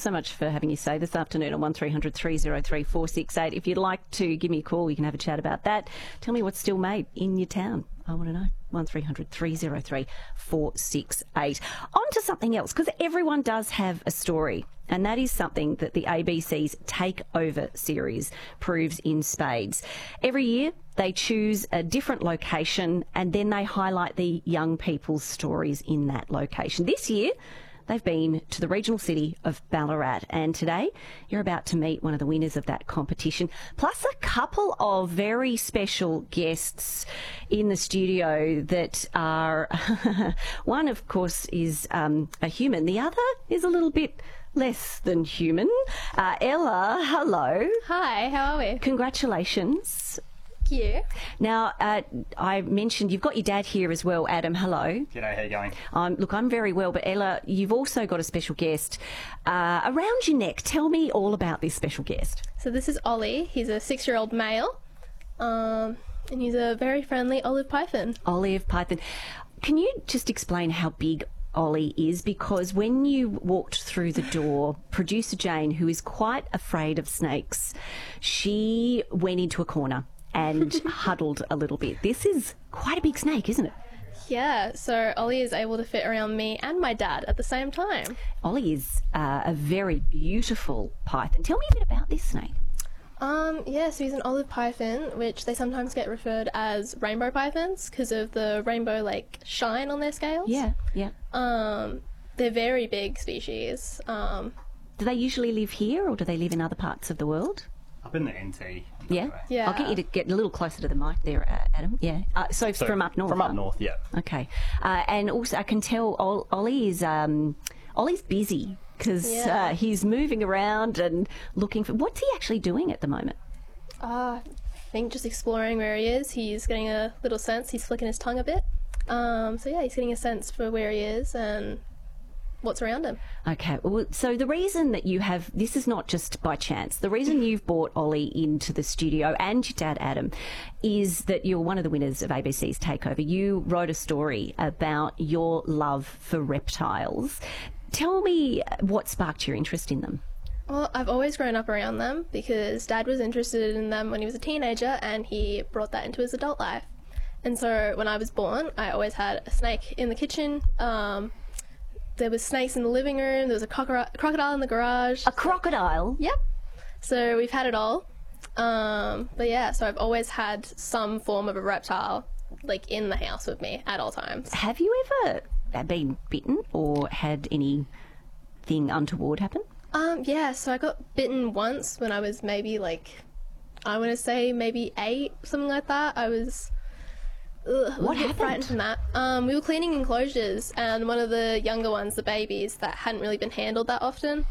so much for having your say this afternoon on 1300 303 468. If you'd like to give me a call, you can have a chat about that. Tell me what's still made in your town. I want to know. 1300 303 468. On to something else, because everyone does have a story, and that is something that the ABC's Takeover series proves in spades. Every year they choose a different location and then they highlight the young people's stories in that location. This year they've been to the regional city of Ballarat, and today you're about to meet one of the winners of that competition, plus a couple of very special guests in the studio that are one, of course, is a human. The other is a little bit less than human. Ella, hello. Hi, how are we? Congratulations. Thank you. Now, I mentioned you've got your dad here as well, Adam. Hello. G'day, how you going? Look, I'm very well, but Ella, you've also got a special guest around your neck. Tell me all about this special guest. So this is Ollie. He's a 6-year-old male, and he's a very friendly olive python. Olive python. Can you just explain how big Ollie is? Because when you walked through the door, producer Jane, who is quite afraid of snakes, she went into a corner and huddled a little bit. This is quite a big snake, isn't it? Yeah, so Ollie is able to fit around me and my dad at the same time. Ollie is a very beautiful python. Tell me a bit about this snake. Yeah, so he's an olive python, which they sometimes get referred as rainbow pythons because of the rainbow, like, shine on their scales. Yeah. They're very big species. Do they usually live here or do they live in other parts of the world? Up in the NT. Yeah? Yeah. I'll get you to get a little closer to the mic there, Adam. Yeah. So from up north? From up north, yeah. Okay. And also I can tell Ollie is Ollie's busy because he's moving around and looking for... What's he actually doing at the moment? I think just exploring where he is. He's getting a little sense. He's flicking his tongue a bit. So yeah, he's getting a sense for where he is and what's around him. Okay, well, so the reason that you have, this is not just by chance, the reason you've brought Ollie into the studio and your dad Adam is that you're one of the winners of ABC's Takeover. You wrote a story about your love for reptiles. Tell me what sparked your interest in them. Well, I've always grown up around them because Dad was interested in them when he was a teenager and he brought that into his adult life. And so when I was born, I always had a snake in the kitchen. There was snakes in the living room. There was a crocodile in the garage. A crocodile? Yep. So we've had it all. But yeah, so I've always had some form of a reptile, like, in the house with me at all times. Have you ever been bitten or had anything untoward happen? Yeah, so I got bitten once when I was maybe, like, I want to say maybe 8, something like that. I was... What happened? Frightened from that. We were cleaning enclosures, and one of the younger ones, the babies that hadn't really been handled that often,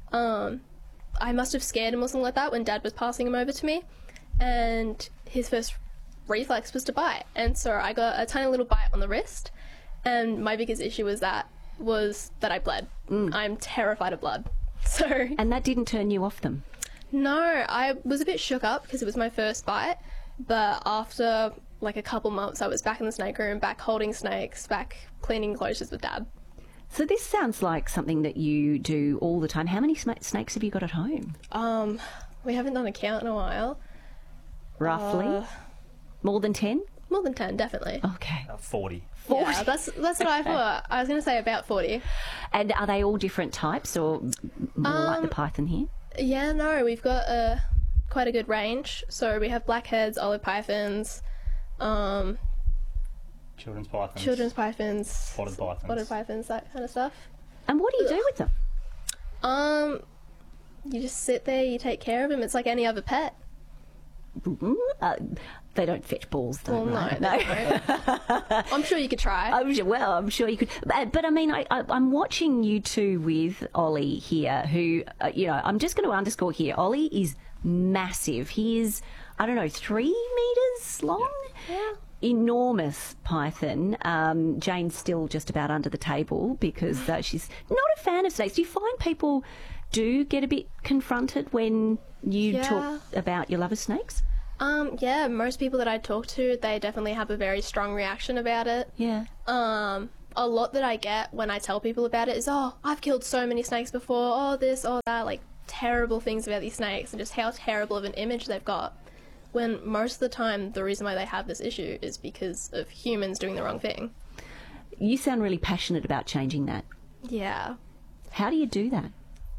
I must have scared him or something like that when Dad was passing him over to me, and his first reflex was to bite, and so I got a tiny little bite on the wrist, and my biggest issue was that I bled. I'm terrified of blood. So. And that didn't turn you off them? No, I was a bit shook up because it was my first bite, but after like a couple months I was back in the snake room, back holding snakes, back cleaning enclosures with Dad. So this sounds like something that you do all the time. How many snakes have you got at home? We haven't done a count in a while. Roughly? More than 10? More than 10, definitely. Okay. 40. Yeah, that's what I thought. I was going to say about 40. And are they all different types or more like the python here? Yeah, no, we've got quite a good range. So we have blackheads, olive pythons, Children's pythons. Spotted pythons, that kind of stuff. And what do you do with them? You just sit there, you take care of them. It's like any other pet. They don't fetch balls, though, Well, right? no. I'm sure you could try. I'm sure you could. But I mean, I'm watching you two with Ollie here, who, I'm just going to underscore here. Ollie is massive. He is, 3 meters long? Yeah. Enormous python. Jane's still just about under the table because she's not a fan of snakes. Do you find people do get a bit confronted when you talk about your love of snakes? Yeah, most people that I talk to, they definitely have a very strong reaction about it. Yeah. a lot that I get when I tell people about it is, oh, I've killed so many snakes before, oh, this, oh, that, like, terrible things about these snakes and just how terrible of an image they've got. When most of the time, the reason why they have this issue is because of humans doing the wrong thing. You sound really passionate about changing that. Yeah. How do you do that?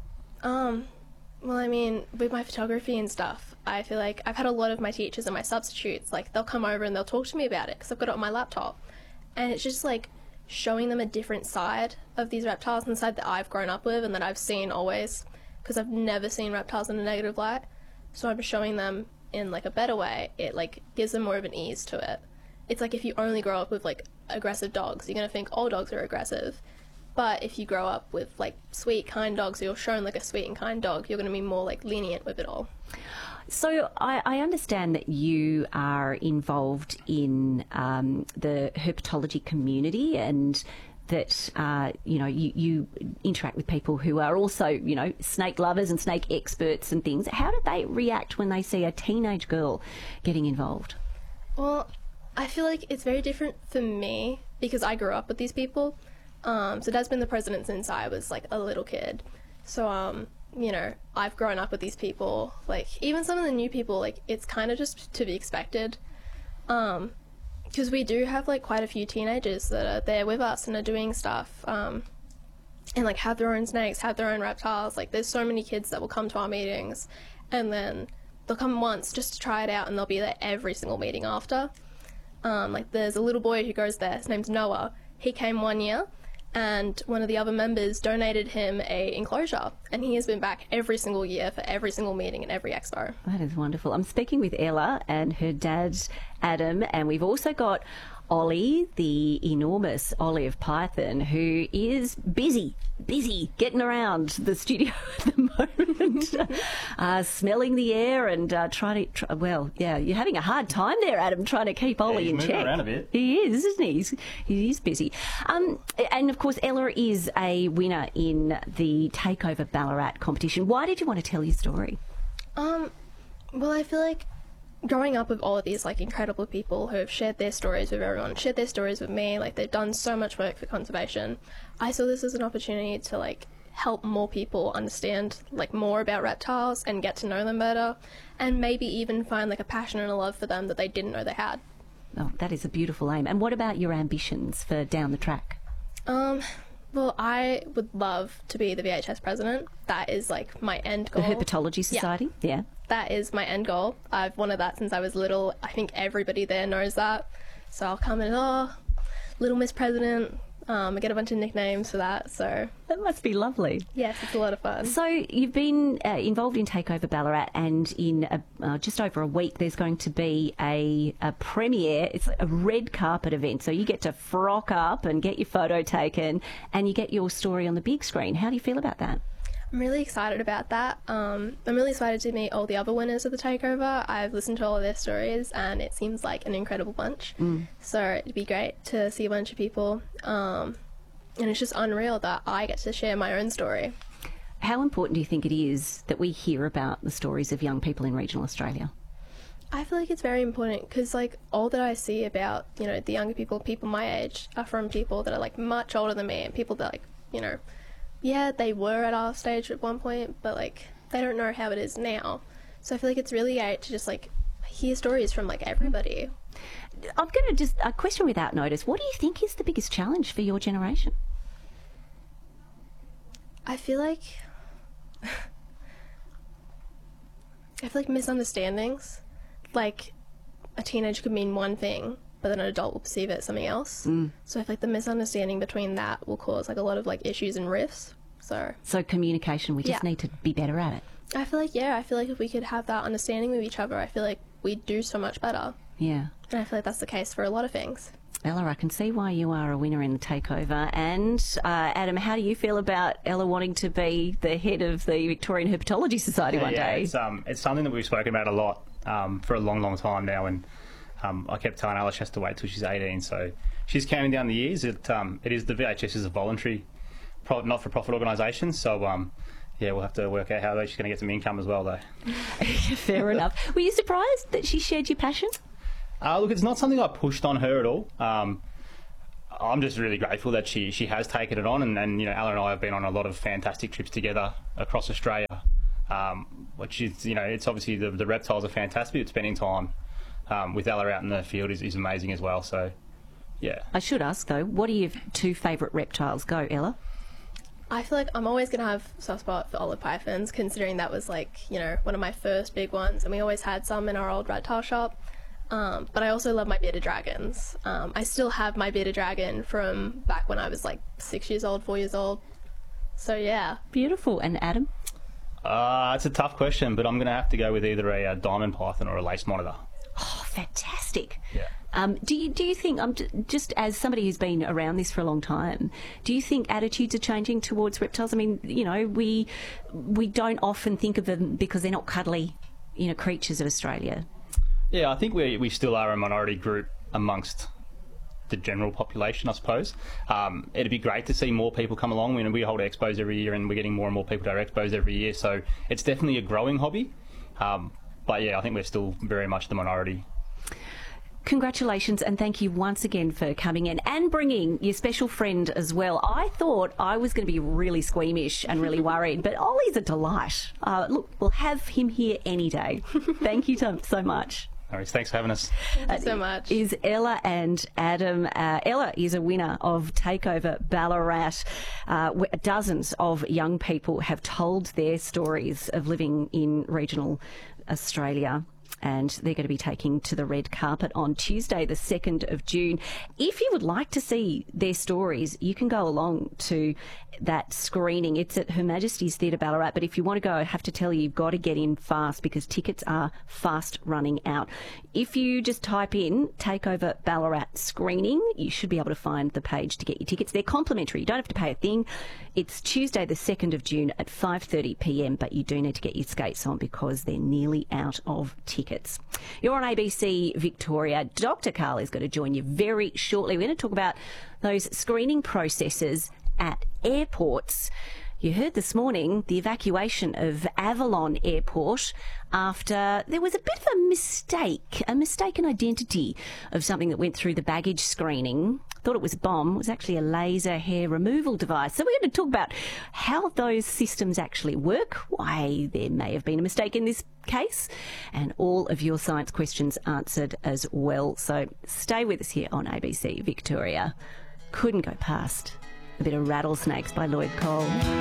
Well, I mean, with my photography and stuff, I feel like I've had a lot of my teachers and my substitutes, like, they'll come over and they'll talk to me about it because I've got it on my laptop. And it's just, like, showing them a different side of these reptiles and the side that I've grown up with and that I've seen always, because I've never seen reptiles in a negative light. So I'm showing them in, like, a better way. It, like, gives them more of an ease to it. It's like if you only grow up with, like, aggressive dogs, you're going to think all dogs are aggressive. But if you grow up with, like, sweet, kind dogs, or you're shown, like, a sweet and kind dog, you're going to be more, like, lenient with it all. So I understand that you are involved in the herpetology community and that, you interact with people who are also, snake lovers and snake experts and things. How do they react when they see a teenage girl getting involved? Well, I feel like it's very different for me because I grew up with these people. So Dad's been the president since I was, like, a little kid. So, I've grown up with these people. Like, even some of the new people, like, it's kind of just to be expected. Because we do have, like, quite a few teenagers that are there with us and are doing stuff. And, like, have their own snakes, have their own reptiles. Like, there's so many kids that will come to our meetings. And then they'll come once just to try it out and they'll be there every single meeting after. Like, there's a little boy who goes there. His name's Noah. He came 1 year. And one of the other members donated him a enclosure, and he has been back every single year for every single meeting and every expo. That is wonderful. I'm speaking with Ella and her dad, Adam, and we've also got Ollie, the enormous Ollie of Python, who is busy getting around the studio at the moment, smelling the air and you're having a hard time there, Adam, trying to keep Ollie in check. He's moving around a bit. He is, isn't he? He is busy. And of course, Ella is a winner in the Takeover Ballarat competition. Why did you want to tell your story? Well, I feel like growing up with all of these, like, incredible people who have shared their stories with everyone, shared their stories with me, like, they've done so much work for conservation. I saw this as an opportunity to, like, help more people understand, like, more about reptiles and get to know them better, and maybe even find, like, a passion and a love for them that they didn't know they had. Oh, that is a beautiful aim. And what about your ambitions for down the track? Well, I would love to be the VHS president. That is, like, my end goal. The Herpetology Society? Yeah. That is my end goal. I've wanted that since I was little. I think everybody there knows that. So I'll come in, Little Miss President. I get a bunch of nicknames for that, so... That must be lovely. Yes, it's a lot of fun. So you've been involved in Takeover Ballarat, and in just over a week there's going to be a premiere. It's a red carpet event, so you get to frock up and get your photo taken and you get your story on the big screen. How do you feel about that? I'm really excited about that. I'm really excited to meet all the other winners of the takeover. I've listened to all of their stories and it seems like an incredible bunch. So it'd be great to see a bunch of people. And it's just unreal that I get to share my own story. How important do you think it is that we hear about the stories of young people in regional Australia? I feel like it's very important because, like, all that I see about, the younger people my age, are from people that are, like, much older than me and people that, like, yeah, they were at our stage at one point, but, like, they don't know how it is now. So I feel like it's really great to just, like, hear stories from, like, everybody. I'm going to just, a question without notice. What do you think is the biggest challenge for your generation? I feel like misunderstandings. Like, a teenager could mean one thing, but then an adult will perceive it as something else. So I feel like the misunderstanding between that will cause, like, a lot of, like, issues and rifts. So communication, we just need to be better at it. I feel like if we could have that understanding with each other, I feel like we'd do so much better. Yeah. And I feel like that's the case for a lot of things. Ella, I can see why you are a winner in the takeover. And Adam, how do you feel about Ella wanting to be the head of the Victorian Herpetology Society one day? It's something that we've spoken about a lot for a long, long time now, and I kept telling Ella she has to wait till she's 18, so she's counting down the years. It is the VHS is a voluntary, not-for-profit organisation, so we'll have to work out how she's going to get some income as well, though. Fair enough. Were you surprised that she shared your passion? Look, it's not something I pushed on her at all. I'm just really grateful that she has taken it on, and Ella and I have been on a lot of fantastic trips together across Australia, which is, it's obviously the reptiles are fantastic, but spending time with Ella out in the field is amazing as well. So, yeah. I should ask, though, what are your two favourite reptiles? Go, Ella. I feel like I'm always going to have a soft spot for olive pythons, considering that was one of my first big ones, and we always had some in our old reptile shop. But I also love my bearded dragons. I still have my bearded dragon from back when I was 6 years old, 4 years old. So yeah. Beautiful. And Adam? It's a tough question, but I'm going to have to go with either a diamond python or a lace monitor. Oh, fantastic. Yeah. Do you think, just as somebody who's been around this for a long time, do you think attitudes are changing towards reptiles? I mean, we don't often think of them because they're not cuddly, creatures of Australia. Yeah, I think we still are a minority group amongst the general population, I suppose. It'd be great to see more people come along. We hold expos every year, and we're getting more and more people to our expos every year, so it's definitely a growing hobby. But yeah, I think we're still very much the minority. Congratulations, and thank you once again for coming in and bringing your special friend as well. I thought I was going to be really squeamish and really worried, but Ollie's a delight. Look, we'll have him here any day. Thank you so much. All right, thanks for having us. Thank you so much. Is Ella and Adam. Ella is a winner of Takeover Ballarat. Dozens of young people have told their stories of living in regional Australia, and they're going to be taking to the red carpet on Tuesday, the 2nd of June. If you would like to see their stories, you can go along to that screening. It's at Her Majesty's Theatre Ballarat, but if you want to go, I have to tell you, you've got to get in fast because tickets are fast running out. If you just type in Takeover Ballarat screening, you should be able to find the page to get your tickets. They're complimentary. You don't have to pay a thing. It's Tuesday, the 2nd of June at 5:30 p.m, but you do need to get your skates on because they're nearly out of tickets. You're on ABC Victoria. Dr. Carl is going to join you very shortly. We're going to talk about those screening processes at airports. You heard this morning the evacuation of Avalon Airport after there was a bit of a mistaken identity of something that went through the baggage screening. Thought it was a bomb. It was actually a laser hair removal device. So we're going to talk about how those systems actually work, why there may have been a mistake in this case, and all of your science questions answered as well. So stay with us here on ABC Victoria. Couldn't go past a bit of Rattlesnakes by Lloyd Cole.